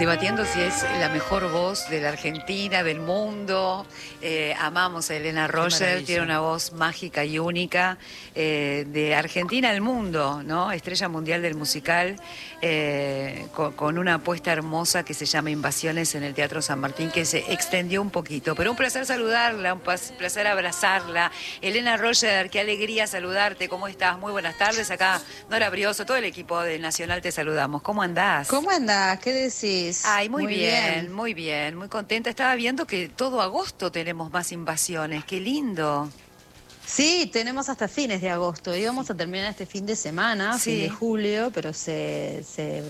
Debatiendo si es la mejor voz de la Argentina, del mundo. Amamos a Elena Roger, tiene una voz mágica y única, de Argentina al mundo, ¿no? Estrella mundial del musical, con una apuesta hermosa que se llama Invasiones en el Teatro San Martín, que se extendió un poquito. Pero un placer saludarla, un placer abrazarla. Elena Roger, qué alegría saludarte. ¿Cómo estás? Muy buenas tardes. Acá Nora Brioso, todo el equipo de Nacional te saludamos. ¿Cómo andás? ¿Cómo andás? ¿Qué decís? Ay, muy bien, muy bien, muy contenta. Estaba viendo que todo agosto tenemos más invasiones. Qué lindo. Sí, tenemos hasta fines de agosto. Íbamos a terminar este fin de semana, fin de julio, pero se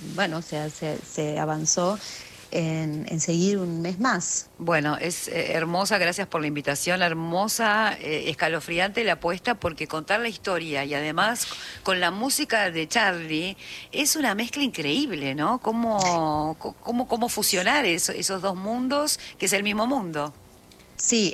avanzó en seguir un mes más. Bueno, es hermosa, gracias por la invitación, hermosa, escalofriante la apuesta, porque contar la historia y además con la música de Charly es una mezcla increíble, ¿no? Cómo fusionar esos dos mundos, que es el mismo mundo. Sí,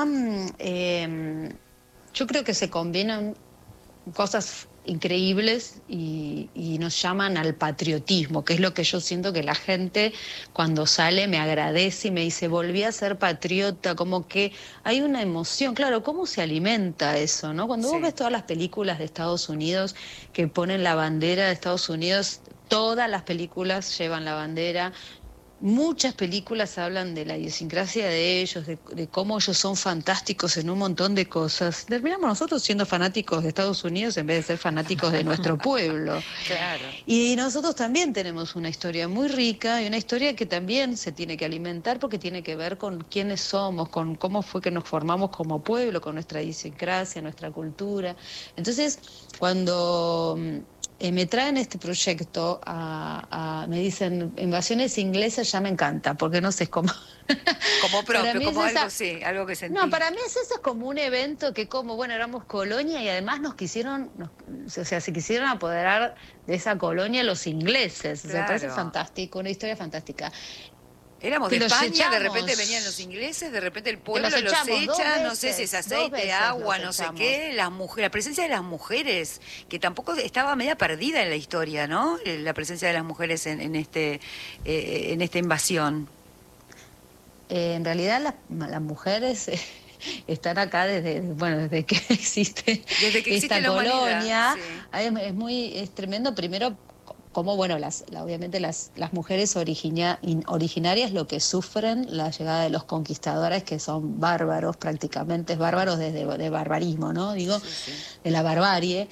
yo creo que se combinan cosas increíbles y nos llaman al patriotismo, que es lo que yo siento que la gente cuando sale me agradece y me dice, volví a ser patriota, como que hay una emoción. Claro, ¿cómo se alimenta eso, no? Cuando vos ves todas las películas de Estados Unidos que ponen la bandera de Estados Unidos, todas las películas llevan la bandera. Muchas películas hablan de la idiosincrasia de ellos, de cómo ellos son fantásticos en un montón de cosas. Terminamos nosotros siendo fanáticos de Estados Unidos en vez de ser fanáticos de nuestro pueblo. Claro. Y nosotros también tenemos una historia muy rica y una historia que también se tiene que alimentar porque tiene que ver con quiénes somos, con cómo fue que nos formamos como pueblo, con nuestra idiosincrasia, nuestra cultura. Entonces, cuando me traen este proyecto, me dicen invasiones inglesas, ya me encanta, porque no sé, es como... Como propio, como algo, sí, algo que sentí. No, para mí eso es como un evento que bueno, éramos colonia y además se quisieron apoderar de esa colonia los ingleses. Claro. Me parece fantástico, una historia fantástica. Éramos de España, de repente venían los ingleses, de repente el pueblo los echa, no sé si es aceite, agua, no sé qué, la presencia de las mujeres, que tampoco estaba media perdida en la historia, ¿no? La presencia de las mujeres en esta invasión. En realidad las mujeres están acá desde que existe esta colonia. Sí. Es tremendo, primero, como obviamente las mujeres originarias lo que sufren la llegada de los conquistadores, que son bárbaros, prácticamente bárbaros de barbarismo, ¿no? Digo, sí. De la barbarie.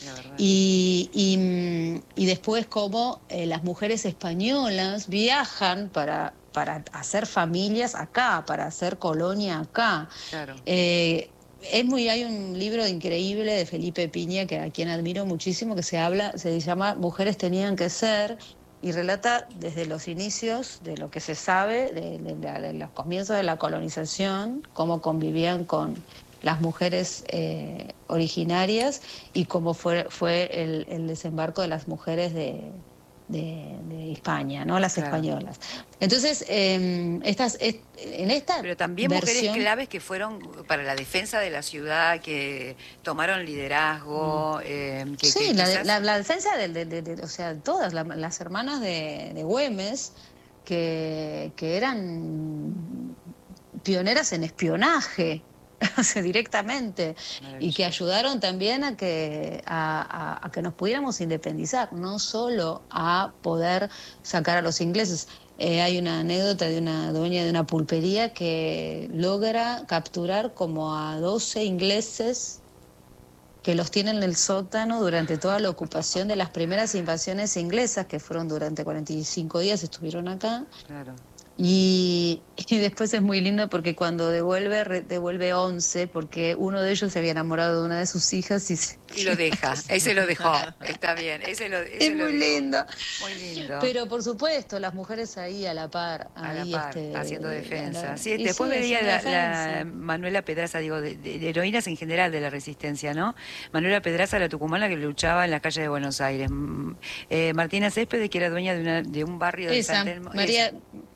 Y después como las mujeres españolas viajan para hacer familias acá, para hacer colonia acá. Claro. Hay un libro increíble de Felipe Piña, a quien admiro muchísimo, que se llama Mujeres tenían que ser, y relata desde los inicios de lo que se sabe, de los comienzos de la colonización, cómo convivían con las mujeres originarias y cómo fue el desembarco de las mujeres de España, ¿no? Las españolas. Entonces, en esta Pero también mujeres claves que fueron para la defensa de la ciudad, que tomaron liderazgo. La defensa o sea, todas las hermanas de Güemes, que eran pioneras en espionaje, o sea, directamente, y que ayudaron también a que nos pudiéramos independizar, no solo a poder sacar a los ingleses. Hay una anécdota de una dueña de una pulpería que logra capturar como a 12 ingleses que los tienen en el sótano durante toda la ocupación de las primeras invasiones inglesas, que fueron durante 45 días, estuvieron acá. Claro. Y después es muy lindo porque cuando devuelve 11, porque uno de ellos se había enamorado de una de sus hijas y lo deja, ese lo dejó, está bien, ese es muy lindo. Muy lindo. Pero por supuesto, las mujeres ahí a la par, haciendo defensa. Sí, después veía la Manuela Pedraza, digo, de heroínas en general de la resistencia, ¿no? Manuela Pedraza, la tucumana que luchaba en las calles de Buenos Aires. Martina Céspedes, que era dueña de un barrio de San Telmo.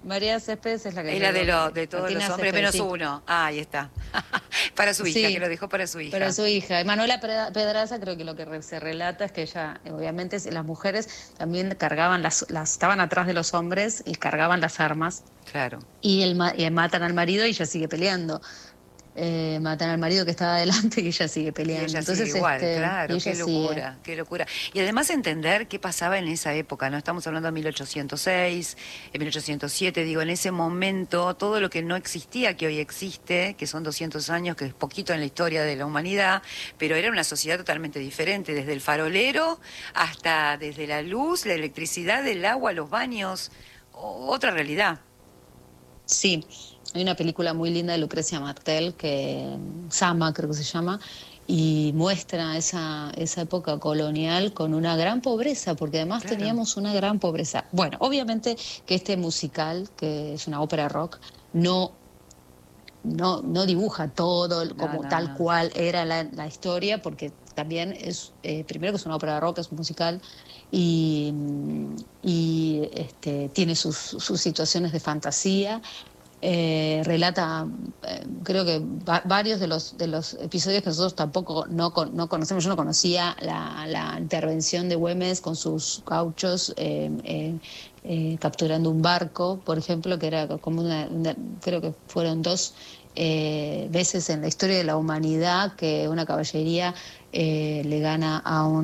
María Céspedes es la que... Es la de todos los hombres, menos uno. Ah, ahí está. Para su hija, que lo dejó para su hija. Para su hija. Manuela Pedraza, creo que lo que se relata es que ella, obviamente, las mujeres también cargaban estaban atrás de los hombres y cargaban las armas. Claro. Y matan al marido y ella sigue peleando. Matan al marido que estaba adelante y ella sigue peleando. Y ella sigue igual, claro, qué locura, qué locura. Y además entender qué pasaba en esa época, ¿no? Estamos hablando de 1806, 1807, digo, en ese momento, todo lo que no existía, que hoy existe, que son 200 años, que es poquito en la historia de la humanidad, pero era una sociedad totalmente diferente, desde el farolero hasta desde la luz, la electricidad, el agua, los baños, otra realidad. Sí. Hay una película muy linda de Lucrecia Martel, que Sama creo que se llama, y muestra esa época colonial con una gran pobreza, porque además teníamos una gran pobreza. Bueno, obviamente que este musical, que es una ópera rock, no dibuja todo tal cual era la historia, porque también es, primero que es una ópera rock, es un musical, y tiene sus situaciones de fantasía. Relata, creo que varios de los episodios que nosotros tampoco no conocemos. Yo no conocía la intervención de Güemes con sus gauchos capturando un barco, por ejemplo, que era como creo que fueron 2 veces en la historia de la humanidad que una caballería le gana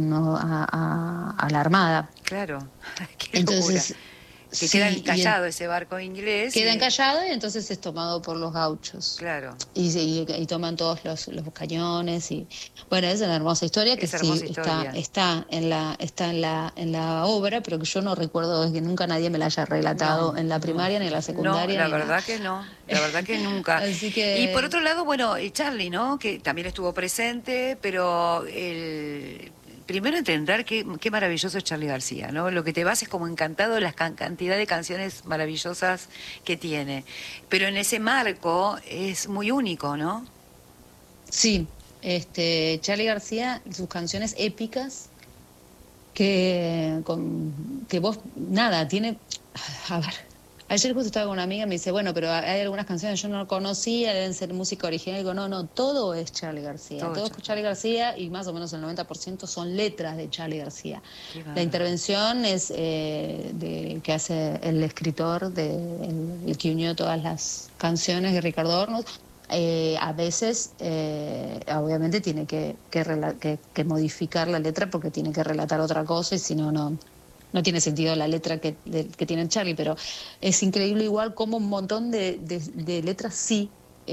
a la Armada. Claro, qué locura. Entonces, que queda encallado ese barco inglés. Queda encallado y entonces es tomado por los gauchos. Claro. Y toman todos los cañones. Y bueno, es una hermosa historia que está en la obra, pero que yo no recuerdo que nunca nadie me la haya relatado en la primaria ni en la secundaria. No, la verdad que no. La verdad que nunca. Así que... Y por otro lado, bueno, Charlie, ¿no? Que también estuvo presente, pero primero entender qué maravilloso es Charly García, ¿no? Lo que te vas es como encantado de la cantidad de canciones maravillosas que tiene. Pero en ese marco es muy único, ¿no? Sí, Charly García, sus canciones épicas, que vos, nada, tiene... A ver... Ayer justo estaba con una amiga y me dice, bueno, pero hay algunas canciones que yo no conocía, deben ser música original. Y digo, no, todo es Charly García. Todo es Charly García y más o menos el 90% son letras de Charly García. La intervención es que hace el escritor, el que unió todas las canciones de Ricardo Hornos. A veces, obviamente, tiene que modificar la letra porque tiene que relatar otra cosa y si no tiene sentido la letra que tiene Charly, pero es increíble igual como un montón de letras sí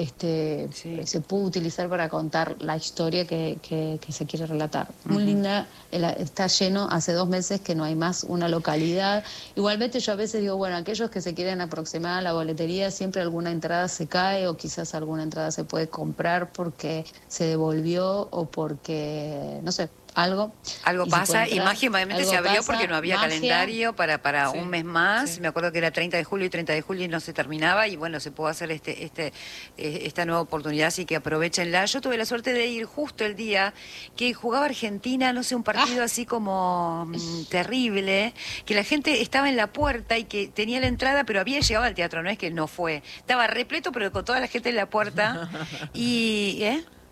se puede utilizar para contar la historia que se quiere relatar. Muy linda, está lleno, hace 2 meses que no hay más una localidad. Igualmente yo a veces digo, bueno, aquellos que se quieren aproximar a la boletería, siempre alguna entrada se cae o quizás alguna entrada se puede comprar porque se devolvió o porque, no sé, algo pasa y mágicamente se abrió porque no había calendario para un mes más. Me acuerdo que era 30 de julio y no se terminaba y bueno, se pudo hacer esta nueva oportunidad, así que aprovechenla. Yo tuve la suerte de ir justo el día que jugaba Argentina, no sé, un partido así como terrible, que la gente estaba en la puerta y que tenía la entrada, pero había llegado al teatro, no es que no fue. Estaba repleto, pero con toda la gente en la puerta y...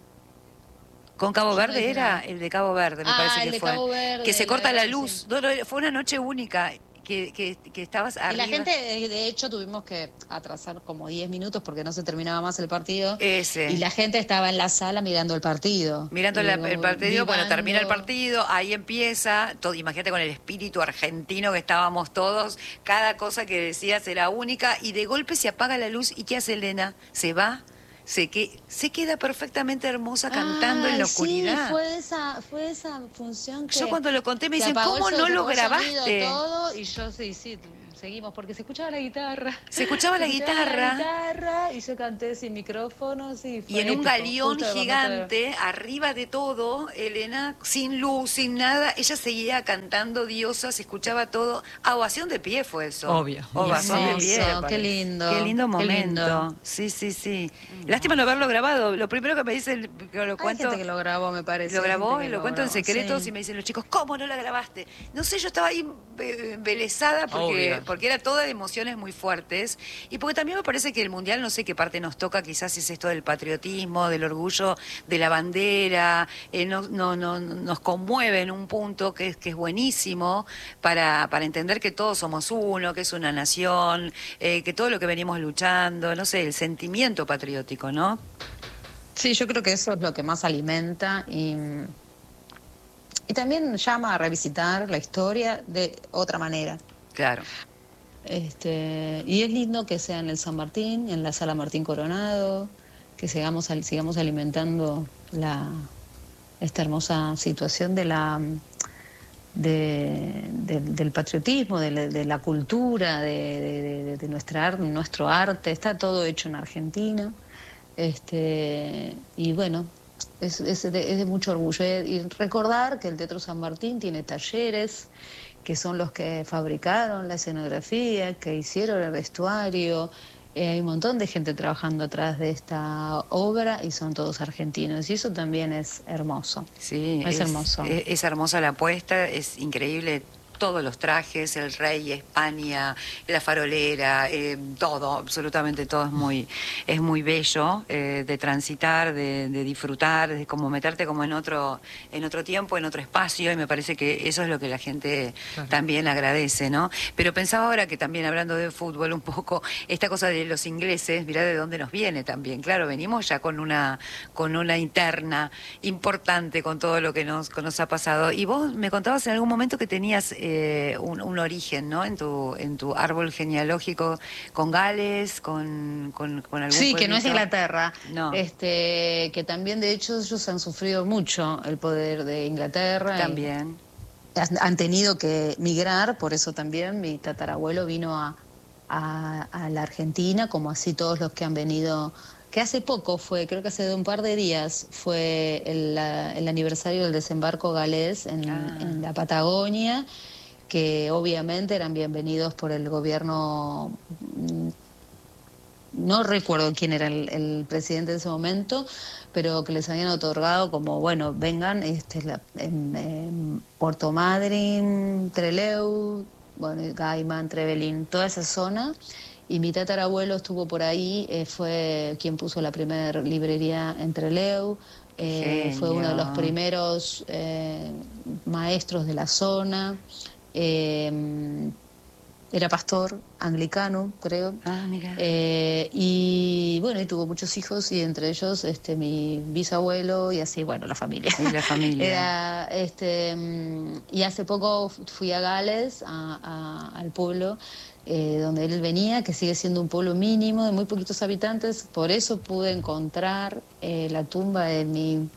Con Cabo Verde era el de Cabo Verde, me parece que fue. Cabo Verde, que se corta la luz. No, fue una noche única que estabas arriba. Y la gente, de hecho, tuvimos que atrasar como 10 minutos porque no se terminaba más el partido. Y la gente estaba en la sala mirando el partido. Mirando el partido, bueno, termina el partido, ahí empieza. Todo, imagínate con el espíritu argentino que estábamos todos. Cada cosa que decías era única y de golpe se apaga la luz. ¿Y qué hace Elena? Se va. Se queda perfectamente hermosa cantando en la oscuridad. Sí, fue esa función que... Yo cuando lo conté me dicen, ¿cómo no lo grabaste? Todo, y yo sí, seguimos, porque se escuchaba la guitarra. Se escuchaba la guitarra y yo canté sin micrófonos. Y en un galeón gigante, arriba de todo, Elena, sin luz, sin nada, ella seguía cantando Diosa, se escuchaba todo. Ovación de pie fue eso. Obvio. Ovación de pie. Qué lindo. Qué lindo momento. Sí. Lástima no haberlo grabado. Lo primero que me dicen, que lo cuento... Hay gente que lo grabó, me parece. Lo grabó y lo cuento en secretos y me dicen los chicos, ¿cómo no la grabaste? No sé, yo estaba ahí embelesada porque porque era toda de emociones muy fuertes, y porque también me parece que el Mundial, no sé qué parte nos toca, quizás es esto del patriotismo, del orgullo de la bandera, nos conmueve en un punto que es buenísimo para entender que todos somos uno, que es una nación, que todo lo que venimos luchando, no sé, el sentimiento patriótico, ¿no? Sí, yo creo que eso es lo que más alimenta y también llama a revisitar la historia de otra manera. Claro. Y es lindo que sea en el San Martín, en la Sala Martín Coronado, que sigamos alimentando esta hermosa situación del patriotismo, de la cultura, de nuestro arte. Está todo hecho en Argentina. Y bueno, es de mucho orgullo. Y recordar que el Teatro San Martín tiene talleres, que son los que fabricaron la escenografía, que hicieron el vestuario. Hay un montón de gente trabajando atrás de esta obra y son todos argentinos. Y eso también es hermoso. Sí, es hermoso. Es hermosa la apuesta, es increíble. Todos los trajes, el rey, España, la farolera, todo, absolutamente todo es muy bello de transitar, de disfrutar, de como meterte como en otro tiempo, en otro espacio, y me parece que eso es lo que la gente también agradece, ¿no? Pero pensaba ahora que también hablando de fútbol un poco, esta cosa de los ingleses, mirá de dónde nos viene también, claro, venimos ya con una interna importante con todo lo que nos ha pasado, y vos me contabas en algún momento que tenías un origen, ¿no? En tu árbol genealógico con Gales, con algún Sí, pueblito. Que no es Inglaterra. No. Que también, de hecho, ellos han sufrido mucho el poder de Inglaterra. También. Han tenido que migrar, por eso también mi tatarabuelo vino a la Argentina, como así todos los que han venido, que hace poco creo que hace un par de días, fue el aniversario del desembarco galés en la Patagonia, que obviamente eran bienvenidos por el gobierno, no recuerdo quién era el presidente de ese momento, pero que les habían otorgado como, bueno, vengan, en Puerto Madryn, Trelew, bueno, Gaiman, Trevelin, toda esa zona. Y mi tatarabuelo estuvo por ahí, fue quien puso la primera librería en Trelew, fue uno de los primeros maestros de la zona. Era pastor anglicano, creo. Mira. Y bueno, y tuvo muchos hijos, y entre ellos mi bisabuelo, y así, bueno, la familia. Y la familia. Y hace poco fui a Gales, al pueblo donde él venía, que sigue siendo un pueblo mínimo, de muy poquitos habitantes. Por eso pude encontrar la tumba de mi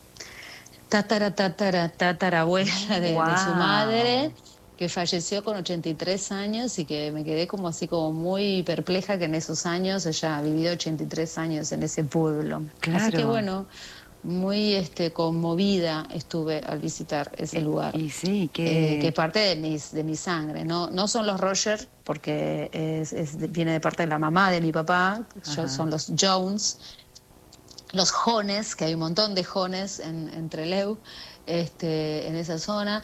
tatarabuela de su madre, que falleció con 83 años y que me quedé como así como muy perpleja que en esos años ella ha vivido 83 años en ese pueblo. Claro. Así que bueno, muy conmovida estuve al visitar ese lugar. Y sí, que es parte de mi sangre. No son los Roger, porque viene de parte de la mamá de mi papá. Son los Jones, los Jones, que hay un montón de Jones en Trelew, en esa zona.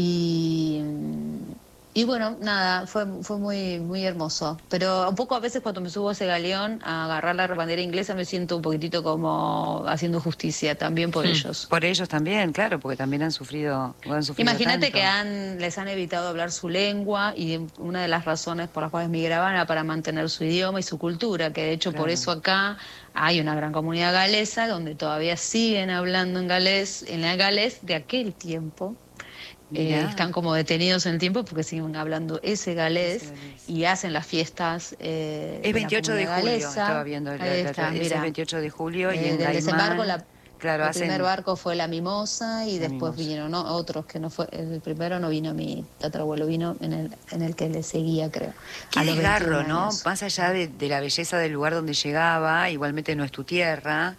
Y bueno, nada, fue muy, muy hermoso. Pero un poco a veces cuando me subo a ese galeón a agarrar la bandera inglesa me siento un poquitito como haciendo justicia también por ellos. Por ellos también, claro, porque también han sufrido Imagínate tanto. que les han evitado hablar su lengua, y una de las razones por las cuales migraban era para mantener su idioma y su cultura, que de hecho por eso acá hay una gran comunidad galesa donde todavía siguen hablando en galés de aquel tiempo. Están como detenidos en el tiempo porque siguen hablando ese galés y hacen las fiestas. Es 28 de julio, estaba viendo es el 28 de julio y en del desembarco el primer barco fue la Mimosa, y después vinieron otros, que no fue el primero, no vino mi tatarabuelo, vino en el que le seguía, creo. Qué desgarro, ¿no? Más allá de la belleza del lugar donde llegaba, igualmente no es tu tierra,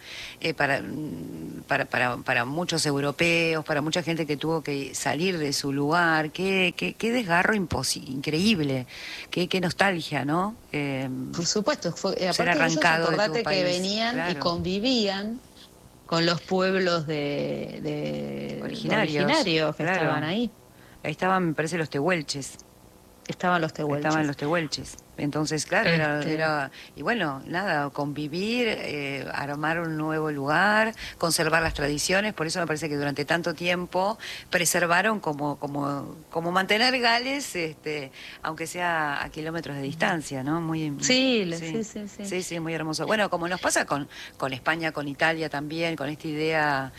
para muchos europeos, para mucha gente que tuvo que salir de su lugar, qué desgarro increíble, qué nostalgia, ¿no? Por supuesto, aparte ser arrancado ellos, acordate de tu país, que venían y convivían con los pueblos originarios que estaban ahí. Ahí estaban, me parece, los tehuelches. estaban los tehuelches. Estaban los tehuelches. Entonces, claro, era y bueno, nada, convivir, armar un nuevo lugar, conservar las tradiciones. Por eso me parece que durante tanto tiempo preservaron como mantener Gales, aunque sea a kilómetros de distancia, ¿no? Sí, muy hermoso. Bueno, como nos pasa con España, con Italia también, con esta idea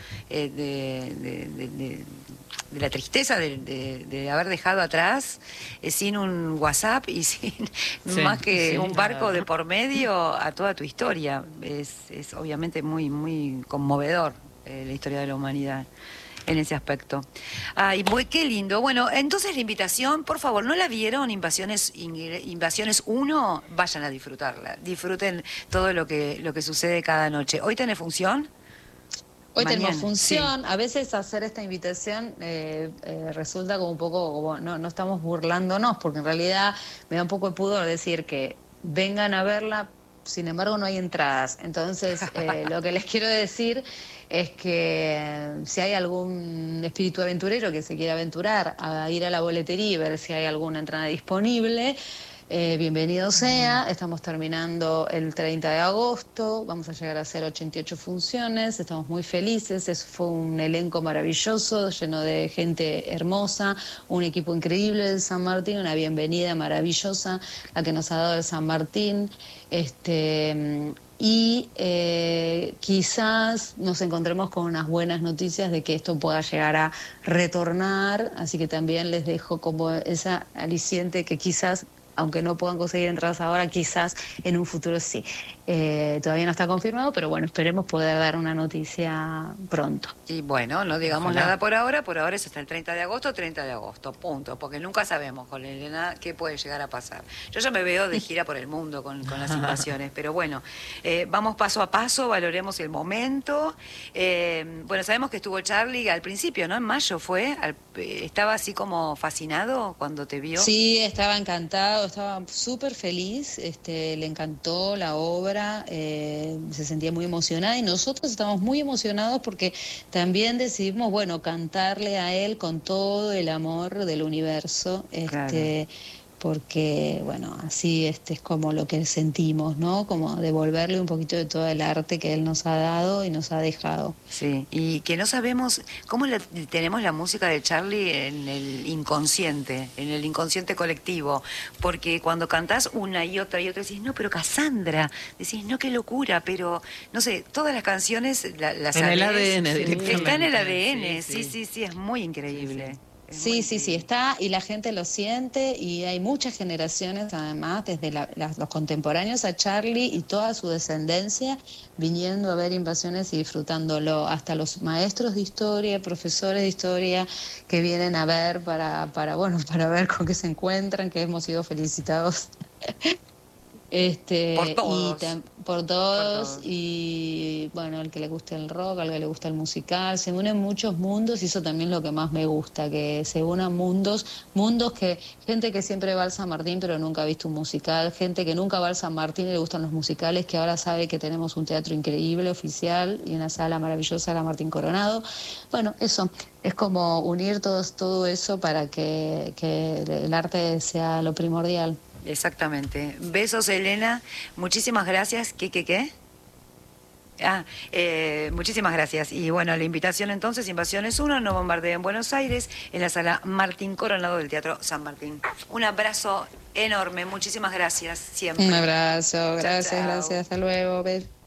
de la tristeza de haber dejado atrás, sin un WhatsApp y sin más que un barco de por medio, a toda tu historia. Es obviamente muy, muy conmovedor la historia de la humanidad en ese aspecto. Ay, qué lindo. Bueno, entonces la invitación, por favor, ¿no la vieron? Invasiones 1, vayan a disfrutarla. Disfruten todo lo que sucede cada noche. ¿Hoy tenés función? Hoy tenemos función. A veces hacer esta invitación resulta como un poco, como no estamos burlándonos, porque en realidad me da un poco de pudor decir que vengan a verla, sin embargo no hay entradas. Entonces, lo que les quiero decir es que si hay algún espíritu aventurero que se quiera aventurar a ir a la boletería y ver si hay alguna entrada disponible, bienvenido sea. Estamos terminando el 30 de agosto, vamos a llegar a hacer 88 funciones, estamos muy felices. Fue un elenco maravilloso, lleno de gente hermosa, un equipo increíble del San Martín, una bienvenida maravillosa la que nos ha dado el San Martín. Y quizás nos encontremos con unas buenas noticias de que esto pueda llegar a retornar, así que también les dejo como esa aliciente que quizás, aunque no puedan conseguir entradas ahora, quizás en un futuro sí. Todavía no está confirmado, pero bueno, esperemos poder dar una noticia pronto. Y bueno, no digamos nada por ahora es hasta el 30 de agosto, punto, porque nunca sabemos con Elena qué puede llegar a pasar. Yo ya me veo de gira por el mundo con las invasiones, pero bueno, vamos paso a paso, valoremos el momento. Bueno, sabemos que estuvo Charly al principio, ¿no? En mayo fue, estaba así como fascinado cuando te vio. Sí, estaba encantado, estaba súper feliz, le encantó la obra, se sentía muy emocionada y nosotros estamos muy emocionados porque también decidimos, bueno, cantarle a él con todo el amor del universo, claro. Porque, bueno, así es como lo que sentimos, ¿no? Como devolverle un poquito de todo el arte que él nos ha dado y nos ha dejado. Sí, y que no sabemos cómo tenemos la música de Charly en el inconsciente colectivo, porque cuando cantás una y otra decís, no, pero Cassandra, decís, no, qué locura, pero, no sé, todas las canciones las en el ADN directamente. Está en el ADN, sí, es muy increíble. Sí, está, y la gente lo siente, y hay muchas generaciones, además, desde los contemporáneos a Charly y toda su descendencia, viniendo a ver Invasiones y disfrutándolo, hasta los maestros de historia, profesores de historia, que vienen a ver para ver con qué se encuentran, que hemos sido felicitados. Por todos, y bueno, al que le guste el rock, al que le gusta el musical, se unen muchos mundos, y eso también es lo que más me gusta, que se unan mundos que gente que siempre va al San Martín pero nunca ha visto un musical, gente que nunca va al San Martín y le gustan los musicales, que ahora sabe que tenemos un teatro increíble, oficial, y una sala maravillosa, la Martín Coronado. Bueno, eso es como unir todo eso para que el arte sea lo primordial. Exactamente. Besos, Elena. Muchísimas gracias. ¿Qué? Muchísimas gracias. Y bueno, la invitación entonces, Invasiones 1, No bombardeen en Buenos Aires, en la sala Martín Coronado del Teatro San Martín. Un abrazo enorme. Muchísimas gracias siempre. Un abrazo. Gracias. Hasta luego.